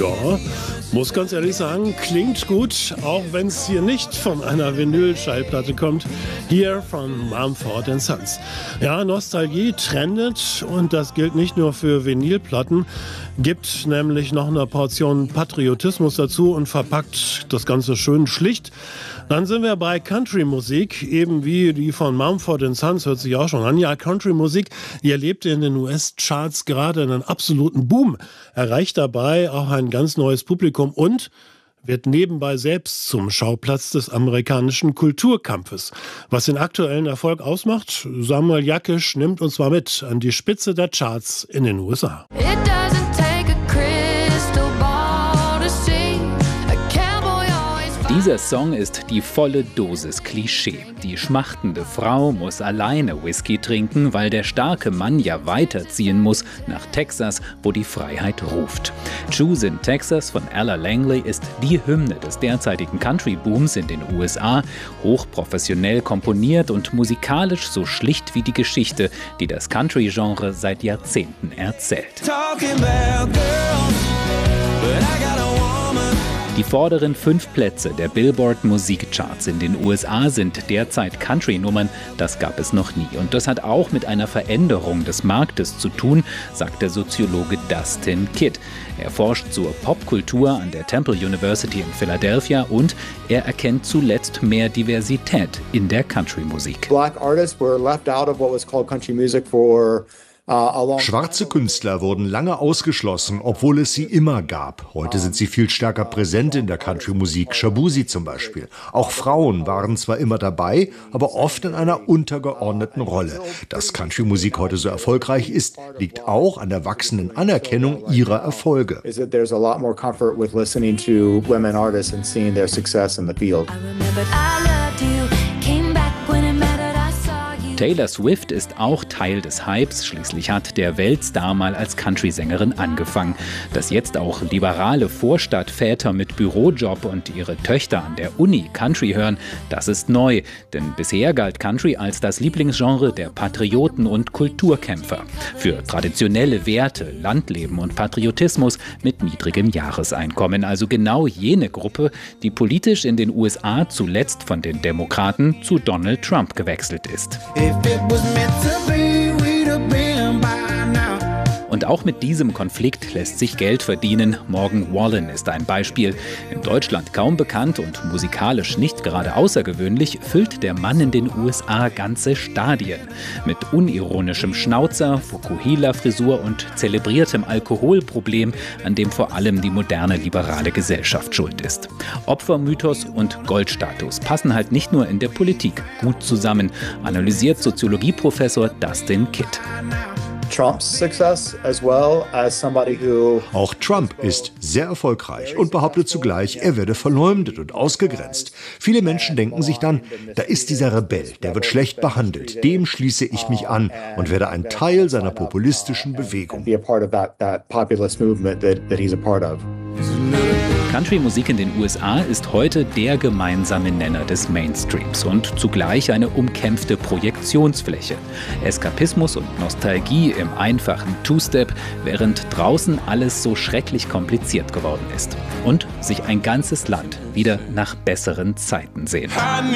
Ja, muss ganz ehrlich sagen, klingt gut, auch wenn es hier nicht von einer Vinyl-Schallplatte kommt. Hier von Mumford & Sons. Ja, Nostalgie trendet und das gilt nicht nur für Vinylplatten. Gibt nämlich noch eine Portion Patriotismus dazu und verpackt das Ganze schön schlicht. Dann sind wir bei Country-Musik, eben wie die von Mumford & Sons, hört sich auch schon an. Ja, Country-Musik, die erlebte in den US-Charts gerade einen absoluten Boom, erreicht dabei auch ein ganz neues Publikum und wird nebenbei selbst zum Schauplatz des amerikanischen Kulturkampfes. Was den aktuellen Erfolg ausmacht, Samuel Jakisch nimmt uns mal mit an die Spitze der Charts in den USA. Dieser Song ist die volle Dosis Klischee. Die schmachtende Frau muss alleine Whisky trinken, weil der starke Mann ja weiterziehen muss nach Texas, wo die Freiheit ruft. Choose in Texas von Ella Langley ist die Hymne des derzeitigen Country-Booms in den USA, hochprofessionell komponiert und musikalisch so schlicht wie die Geschichte, die das Country-Genre seit Jahrzehnten erzählt. Die vorderen 5 Plätze der Billboard-Musikcharts in den USA sind derzeit Country-Nummern. Das gab es noch nie. Und das hat auch mit einer Veränderung des Marktes zu tun, sagt der Soziologe Dustin Kidd. Er forscht zur Popkultur an der Temple University in Philadelphia und er erkennt zuletzt mehr Diversität in der Country-Musik. Black artists were left out of what was called country music for Schwarze Künstler wurden lange ausgeschlossen, obwohl es sie immer gab. Heute sind sie viel stärker präsent in der Country-Musik, Shabuzi zum Beispiel. Auch Frauen waren zwar immer dabei, aber oft in einer untergeordneten Rolle. Dass Country-Musik heute so erfolgreich ist, liegt auch an der wachsenden Anerkennung ihrer Erfolge. Taylor Swift ist auch Teil des Hypes, schließlich hat der Weltstar mal als Country-Sängerin angefangen. Dass jetzt auch liberale Vorstadtväter mit Bürojob und ihre Töchter an der Uni Country hören, das ist neu. Denn bisher galt Country als das Lieblingsgenre der Patrioten und Kulturkämpfer. Für traditionelle Werte, Landleben und Patriotismus mit niedrigem Jahreseinkommen. Also genau jene Gruppe, die politisch in den USA zuletzt von den Demokraten zu Donald Trump gewechselt ist. Und auch mit diesem Konflikt lässt sich Geld verdienen. Morgan Wallen ist ein Beispiel. In Deutschland kaum bekannt und musikalisch nicht gerade außergewöhnlich, füllt der Mann in den USA ganze Stadien. Mit unironischem Schnauzer, Fukuhila-Frisur und zelebriertem Alkoholproblem, an dem vor allem die moderne liberale Gesellschaft schuld ist. Opfermythos und Goldstatus passen halt nicht nur in der Politik gut zusammen, analysiert Soziologieprofessor Dustin Kidd. Auch Trump ist sehr erfolgreich und behauptet zugleich, er werde verleumdet und ausgegrenzt. Viele Menschen denken sich dann, da ist dieser Rebell, der wird schlecht behandelt, dem schließe ich mich an und werde ein Teil seiner populistischen Bewegung. Country-Musik in den USA ist heute der gemeinsame Nenner des Mainstreams und zugleich eine umkämpfte Projektionsfläche. Eskapismus und Nostalgie im einfachen Two-Step, während draußen alles so schrecklich kompliziert geworden ist. Und sich ein ganzes Land wieder nach besseren Zeiten sehnt.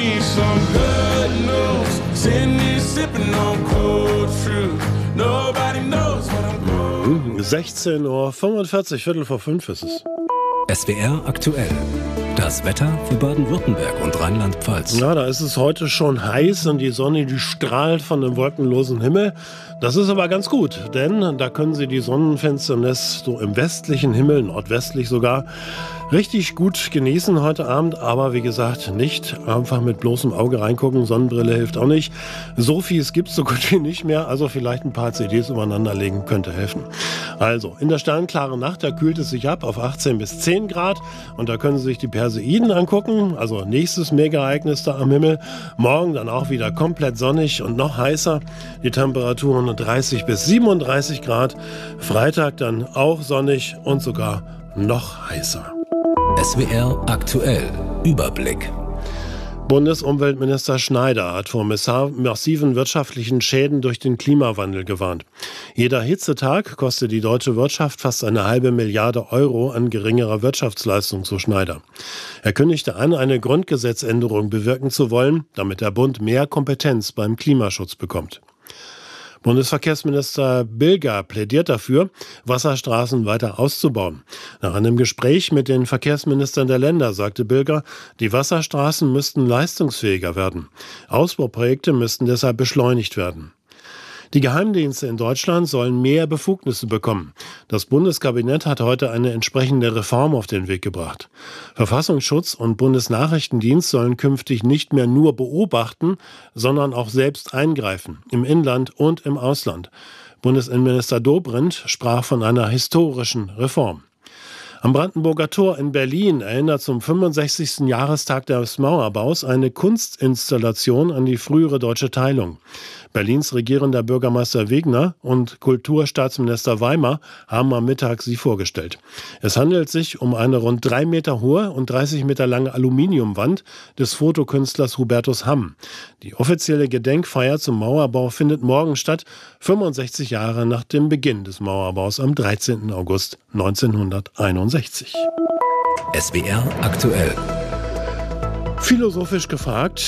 16:45 Uhr, 4:45 ist es. SWR aktuell. Das Wetter für Baden-Württemberg und Rheinland-Pfalz. Ja, da ist es heute schon heiß und die Sonne, die strahlt von dem wolkenlosen Himmel. Das ist aber ganz gut, denn da können Sie die Sonnenfinsternis so im westlichen Himmel, nordwestlich sogar, richtig gut genießen heute Abend. Aber wie gesagt, nicht einfach mit bloßem Auge reingucken, Sonnenbrille hilft auch nicht. Sofis gibt's so gut wie nicht mehr, also vielleicht ein paar CDs übereinander legen könnte helfen. Also, in der sternklaren Nacht, da kühlt es sich ab auf 18 bis 10 Grad und da können Sie sich die Perseiden angucken, also nächstes Mega-Ereignis da am Himmel. Morgen dann auch wieder komplett sonnig und noch heißer. Die Temperaturen 30 bis 37 Grad. Freitag dann auch sonnig und sogar noch heißer. SWR aktuell. Überblick. Bundesumweltminister Schneider hat vor massiven wirtschaftlichen Schäden durch den Klimawandel gewarnt. Jeder Hitzetag kostet die deutsche Wirtschaft fast 1,5 Milliarde Euro an geringerer Wirtschaftsleistung, so Schneider. Er kündigte an, eine Grundgesetzänderung bewirken zu wollen, damit der Bund mehr Kompetenz beim Klimaschutz bekommt. Bundesverkehrsminister Bilger plädiert dafür, Wasserstraßen weiter auszubauen. Nach einem Gespräch mit den Verkehrsministern der Länder sagte Bilger, die Wasserstraßen müssten leistungsfähiger werden. Ausbauprojekte müssten deshalb beschleunigt werden. Die Geheimdienste in Deutschland sollen mehr Befugnisse bekommen. Das Bundeskabinett hat heute eine entsprechende Reform auf den Weg gebracht. Verfassungsschutz und Bundesnachrichtendienst sollen künftig nicht mehr nur beobachten, sondern auch selbst eingreifen, im Inland und im Ausland. Bundesinnenminister Dobrindt sprach von einer historischen Reform. Am Brandenburger Tor in Berlin erinnert zum 65. Jahrestag des Mauerbaus eine Kunstinstallation an die frühere deutsche Teilung. Berlins regierender Bürgermeister Wegner und Kulturstaatsminister Weimar haben am Mittag sie vorgestellt. Es handelt sich um eine rund 3 Meter hohe und 30 Meter lange Aluminiumwand des Fotokünstlers Hubertus Hamm. Die offizielle Gedenkfeier zum Mauerbau findet morgen statt, 65 Jahre nach dem Beginn des Mauerbaus am 13. August 1961. SWR aktuell. Philosophisch gefragt,